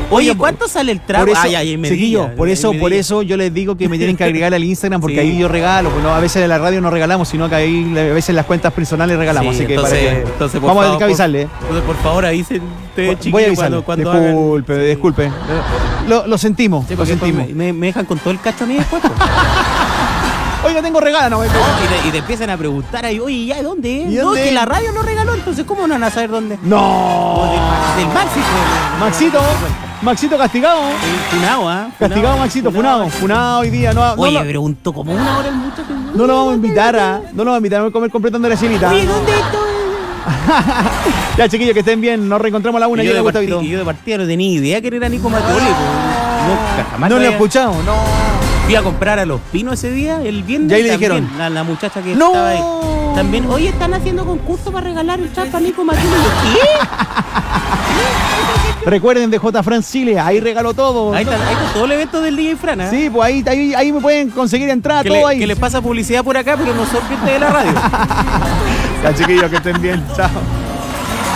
Oye, ¿cuánto sale el trago? Chiquillos, por eso yo les digo que me tienen que agregar al Instagram, porque ahí yo regalo. Pues a veces en la radio no regalamos, sino que ahí a veces en las cuentas personales regalamos. Así que entonces vamos a tener que avisarle. Entonces, por favor, avisen ustedes, chiquillos. Voy a avisarle. Disculpe. Lo sentimos, sí, lo sentimos. Me dejan con todo el cacho a mí después. Oiga, tengo regalo, y te empiezan a preguntar ahí, oye, ¿ya dónde? No, que la radio no regaló, entonces ¿cómo no van a saber dónde? No. Del Maxi. Maxito castigado. Funado, ¿ah? Castigado Maxito, funado hoy día. Oye, preguntó como una hora el muchacho. No lo vamos a invitar, a comer completando la cenita. Oye, ¿dónde estoy? Ya, chiquillos, que estén bien. Nos reencontramos a la una. Y yo de partida no tenía idea que era Nico Matuli. No lo he escuchado, no. Fui a comprar a Los Pinos ese día, el viernes. Y ahí le dijeron. La muchacha que estaba ahí. También, oye, están haciendo concurso para regalar el trap a Nico Matuli. ¿Qué? Recuerden de J. Fran Chile, ahí regaló todo. Ahí está todo el evento del DJ Fran, ¿eh? Sí, pues ahí me pueden conseguir entrada, todo ahí. Que les pasa publicidad por acá, pero no son gente de la radio. Ya, chiquillos, que estén bien. Chao.